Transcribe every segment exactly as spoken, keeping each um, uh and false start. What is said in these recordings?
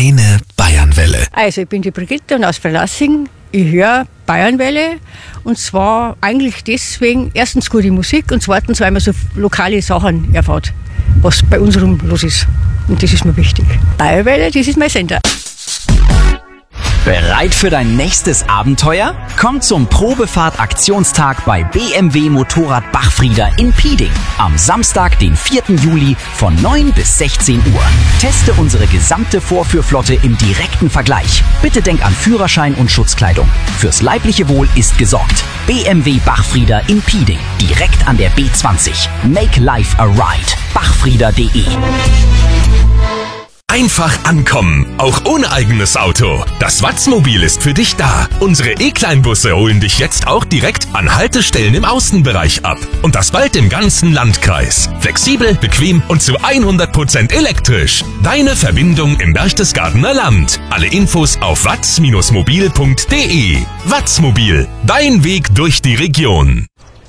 Deine Bayernwelle. Also ich bin die Brigitte und aus Verlassing. Ich höre Bayernwelle und zwar eigentlich deswegen, erstens gute Musik und zweitens, weil man so lokale Sachen erfährt, was bei uns rum los ist. Und das ist mir wichtig. Bayernwelle, das ist mein Sender. Bereit für dein nächstes Abenteuer? Komm zum Probefahrt-Aktionstag bei B M W Motorrad Bachfrieder in Pieding am Samstag, den vierten Juli von neun bis sechzehn Uhr. Teste unsere gesamte Vorführflotte im direkten Vergleich. Bitte denk an Führerschein und Schutzkleidung. Fürs leibliche Wohl ist gesorgt. B M W Bachfrieder in Pieding, direkt an der B zwanzig. Make life a ride. bachfrieder punkt de. Einfach ankommen, auch ohne eigenes Auto. Das Watzmobil ist für dich da. Unsere E-Kleinbusse holen dich jetzt auch direkt an Haltestellen im Außenbereich ab. Und das bald im ganzen Landkreis. Flexibel, bequem und zu hundert Prozent elektrisch. Deine Verbindung im Berchtesgadener Land. Alle Infos auf watz mobil punkt de. Watzmobil, dein Weg durch die Region.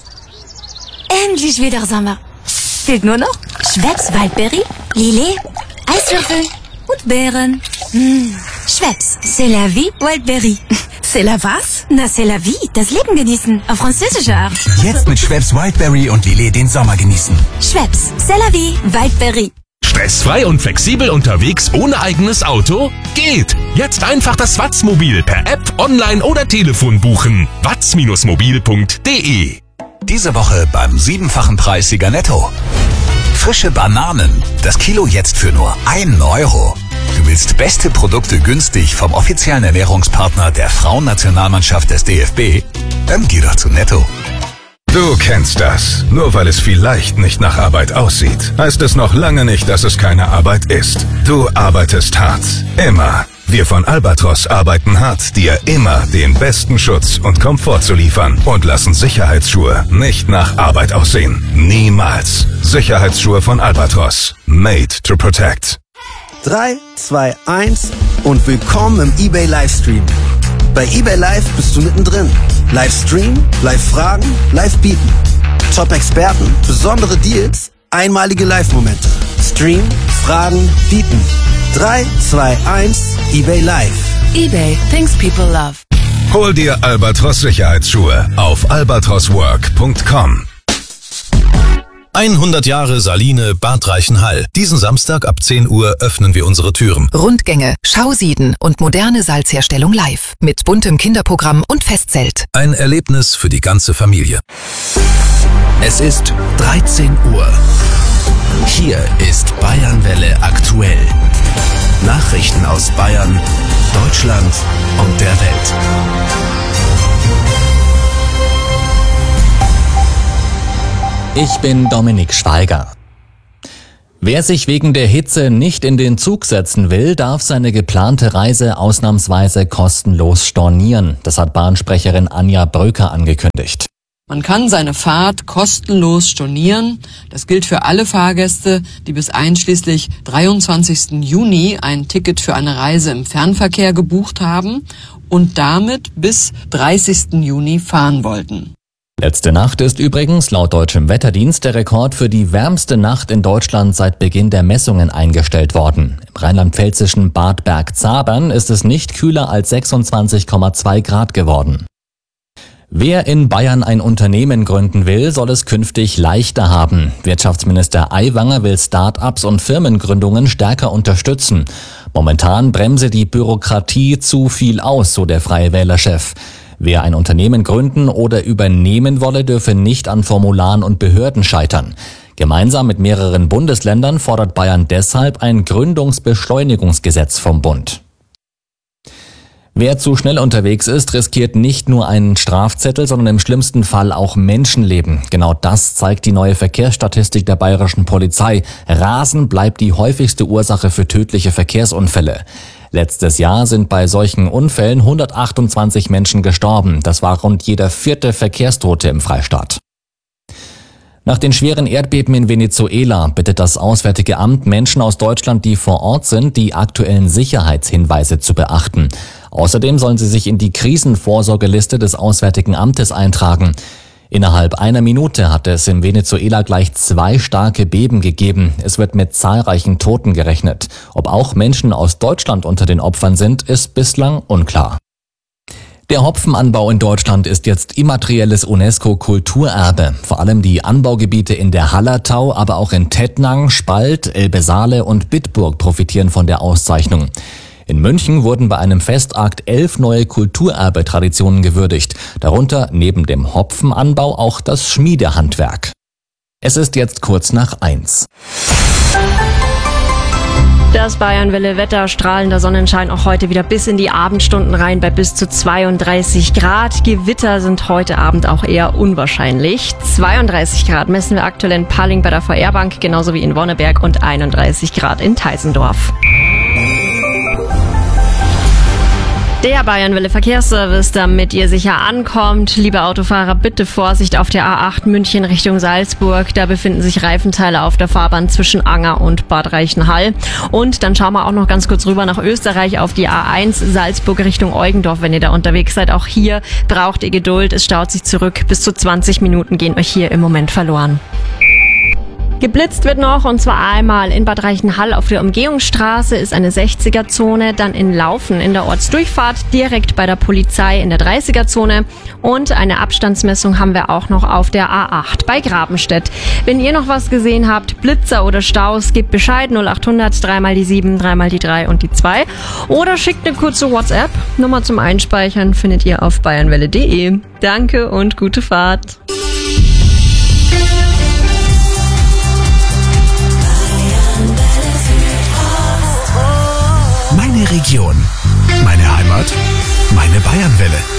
Endlich wieder Sommer. Fehlt nur noch Schweppes Waldberry, Lillet, Eiswürfel und Beeren. Mmh. Schweppes, c'est la vie, Wildberry. C'est la was? Na, c'est la vie, das Leben genießen, auf französische Art. Jetzt mit Schweppes Wildberry und Lillet den Sommer genießen. Schweppes, c'est la vie, Wildberry. Stressfrei und flexibel unterwegs ohne eigenes Auto? Geht! Jetzt einfach das Watzmobil per App, online oder Telefon buchen. watz mobil punkt de. Diese Woche beim siebenfachen Preis Sieger Netto. Frische Bananen. Das Kilo jetzt für nur ein Euro. Du willst beste Produkte günstig vom offiziellen Ernährungspartner der Frauennationalmannschaft des D F B? Dann geh doch zu Netto. Du kennst das. Nur weil es vielleicht nicht nach Arbeit aussieht, heißt es noch lange nicht, dass es keine Arbeit ist. Du arbeitest hart. Immer. Wir von Albatros arbeiten hart, dir immer den besten Schutz und Komfort zu liefern und lassen Sicherheitsschuhe nicht nach Arbeit aussehen. Niemals. Sicherheitsschuhe von Albatros. Made to protect. drei, zwei, eins und willkommen im eBay Livestream. Bei eBay Live bist du mittendrin. Livestream, Live-Fragen, Live-Bieten. Top-Experten, besondere Deals, einmalige Live-Momente. Stream, Fragen, Bieten. drei, zwei, eins, eBay Live. eBay, things people love. Hol dir Albatros Sicherheitsschuhe auf albatros work punkt com. hundert Jahre Saline Bad Reichenhall. Diesen Samstag ab zehn Uhr öffnen wir unsere Türen. Rundgänge, Schausieden und moderne Salzherstellung live. Mit buntem Kinderprogramm und Festzelt. Ein Erlebnis für die ganze Familie. Es ist dreizehn Uhr. Hier ist Bayernwelle aktuell. Nachrichten aus Bayern, Deutschland und der Welt. Ich bin Dominik Schweiger. Wer sich wegen der Hitze nicht in den Zug setzen will, darf seine geplante Reise ausnahmsweise kostenlos stornieren. Das hat Bahnsprecherin Anja Bröker angekündigt. Man kann seine Fahrt kostenlos stornieren. Das gilt für alle Fahrgäste, die bis einschließlich dreiundzwanzigsten Juni ein Ticket für eine Reise im Fernverkehr gebucht haben und damit bis dreißigsten Juni fahren wollten. Letzte Nacht ist übrigens laut deutschem Wetterdienst der Rekord für die wärmste Nacht in Deutschland seit Beginn der Messungen eingestellt worden. Im rheinland-pfälzischen Bad Bergzabern ist es nicht kühler als sechsundzwanzig Komma zwei Grad geworden. Wer in Bayern ein Unternehmen gründen will, soll es künftig leichter haben. Wirtschaftsminister Aiwanger will Start-ups und Firmengründungen stärker unterstützen. Momentan bremse die Bürokratie zu viel aus, so der Freie Wähler-Chef. Wer ein Unternehmen gründen oder übernehmen wolle, dürfe nicht an Formularen und Behörden scheitern. Gemeinsam mit mehreren Bundesländern fordert Bayern deshalb ein Gründungsbeschleunigungsgesetz vom Bund. Wer zu schnell unterwegs ist, riskiert nicht nur einen Strafzettel, sondern im schlimmsten Fall auch Menschenleben. Genau das zeigt die neue Verkehrsstatistik der bayerischen Polizei. Rasen bleibt die häufigste Ursache für tödliche Verkehrsunfälle. Letztes Jahr sind bei solchen Unfällen hundertachtundzwanzig Menschen gestorben. Das war rund jeder vierte Verkehrstote im Freistaat. Nach den schweren Erdbeben in Venezuela bittet das Auswärtige Amt Menschen aus Deutschland, die vor Ort sind, die aktuellen Sicherheitshinweise zu beachten. Außerdem sollen sie sich in die Krisenvorsorgeliste des Auswärtigen Amtes eintragen. Innerhalb einer Minute hat es in Venezuela gleich zwei starke Beben gegeben. Es wird mit zahlreichen Toten gerechnet. Ob auch Menschen aus Deutschland unter den Opfern sind, ist bislang unklar. Der Hopfenanbau in Deutschland ist jetzt immaterielles UNESCO-Kulturerbe. Vor allem die Anbaugebiete in der Hallertau, aber auch in Tettnang, Spalt, Elbe-Saale und Bitburg profitieren von der Auszeichnung. In München wurden bei einem Festakt elf neue Kulturerbe-Traditionen gewürdigt. Darunter neben dem Hopfenanbau auch das Schmiedehandwerk. Es ist jetzt kurz nach eins. Das Bayernwelle Wetter, strahlender Sonnenschein auch heute wieder bis in die Abendstunden rein bei bis zu zweiunddreißig Grad. Gewitter sind heute Abend auch eher unwahrscheinlich. zweiunddreißig Grad messen wir aktuell in Palling bei der V R-Bank, genauso wie in Wonneberg und einunddreißig Grad in Teisendorf. Der Bayernwelle Verkehrsservice, damit ihr sicher ankommt. Liebe Autofahrer, bitte Vorsicht auf der A acht München Richtung Salzburg. Da befinden sich Reifenteile auf der Fahrbahn zwischen Anger und Bad Reichenhall. Und dann schauen wir auch noch ganz kurz rüber nach Österreich auf die A eins Salzburg Richtung Eugendorf, wenn ihr da unterwegs seid. Auch hier braucht ihr Geduld. Es staut sich zurück. Bis zu zwanzig Minuten gehen euch hier im Moment verloren. Geblitzt wird noch, und zwar einmal in Bad Reichenhall auf der Umgehungsstraße ist eine sechziger-Zone, dann in Laufen in der Ortsdurchfahrt direkt bei der Polizei in der dreißiger-Zone und eine Abstandsmessung haben wir auch noch auf der A acht bei Grabenstedt. Wenn ihr noch was gesehen habt, Blitzer oder Staus, gebt Bescheid null acht hundert, dreimal die sieben, dreimal die drei und die zwei oder schickt eine kurze WhatsApp. Nummer zum Einspeichern findet ihr auf bayernwelle punkt de. Danke und gute Fahrt. Meine Region, meine Heimat, meine Bayernwelle.